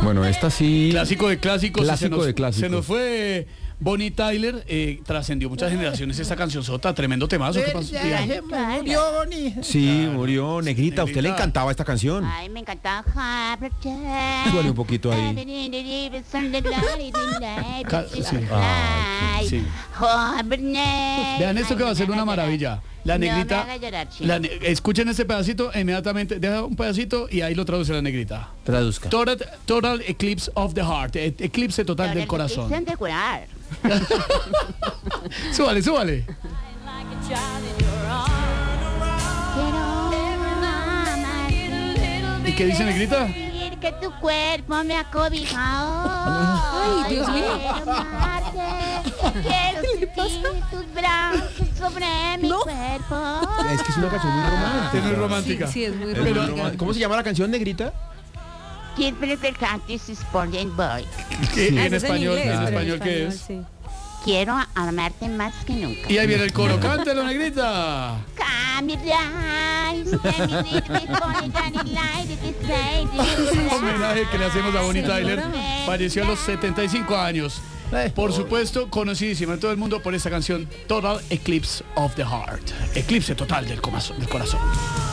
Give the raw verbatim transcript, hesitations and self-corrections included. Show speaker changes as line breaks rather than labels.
Bueno, esta sí.
Clásico de clásicos.
Clásico
se nos,
de clásicos.
Se nos fue Bonnie Tyler, eh, trascendió muchas generaciones esta canción sota, tremendo temazo. ¿Qué pasó? Dígame.
Murió Bonnie.
Sí, murió Negrita. ¿A usted le encantaba esta canción?
Ay, me encantaba.
Suele un poquito ahí.
Ca- sí.
Ay,
Sí. Vean esto que va a ser una maravilla. La negrita.
No me haga llorar, chico.
la ne- escuchen este pedacito, inmediatamente deja un pedacito y ahí lo traduce la negrita.
Traduzca.
Total, total eclipse of the heart, e- eclipse total del corazón.
de curar.
Súbale, súbale. ¿Y qué dice negrita?
Sentir que tu cuerpo me ha cobijado.
Ay, Dios mío.
Quiero amarte, quiero sentir tus brazos sobre mi
No.
cuerpo.
Es que es una canción muy romántica.
Es muy romántica.
Sí, sí, es muy
Es muy
Pero-
romántica.
¿Cómo se llama la canción, Negrita?
Quiero practice Sporting Boy.
¿Qué-
Sí.
Ah,
en
ese es
español,
inglés,
en
pero
español, ¿qué es?
sí.
Quiero amarte más que nunca.
Y ahí viene el coro, cántelo, negrita.
Cambia lives, let me lead me for it and it light it is saying it is
Homenaje que le hacemos a Bonnie Tyler. Falleció a los setenta y cinco años. Por supuesto, conocidísima en todo el mundo por esta canción Total Eclipse of the Heart. Eclipse total del corazón. Del corazón.